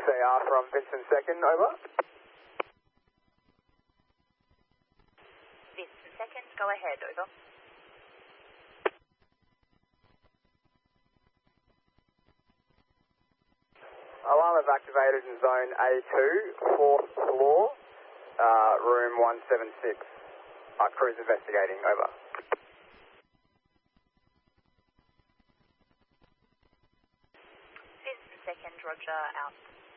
XAR from Vincent Second, over. Vincent Second, go ahead, over. Alarm activated in zone A2, 4th floor, room 176. Crews investigating, over. Vincent Second, Roger, out.